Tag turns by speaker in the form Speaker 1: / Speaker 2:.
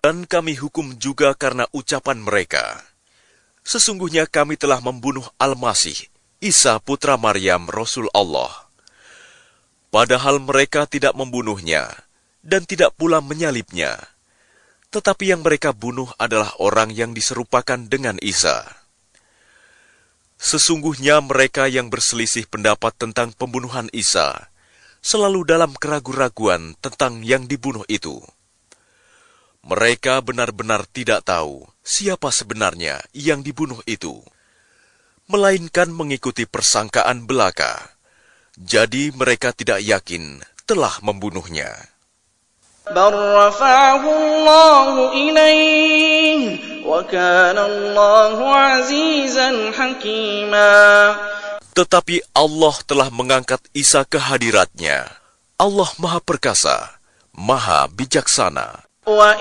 Speaker 1: Dan kami hukum juga karena ucapan mereka. Sesungguhnya kami telah membunuh Al-Masih, Isa putra Maryam, Rasul Allah. Padahal mereka tidak membunuhnya dan tidak pula menyalibnya. Tetapi yang mereka bunuh adalah orang yang diserupakan dengan Isa. Sesungguhnya mereka yang berselisih pendapat tentang pembunuhan Isa selalu dalam keraguan-raguan tentang yang dibunuh itu. Mereka benar-benar tidak tahu siapa sebenarnya yang dibunuh itu, melainkan mengikuti persangkaan belaka. Jadi mereka tidak yakin telah membunuhnya.
Speaker 2: بَلْ رَفَعَهُ اللَّهُ إِلَيْهِ وَكَانَ اللَّهُ عَزِيزًا حَكِيمًا.
Speaker 1: Tetapi Allah telah mengangkat Isa ke hadiratnya. Allah Maha Perkasa, Maha Bijaksana.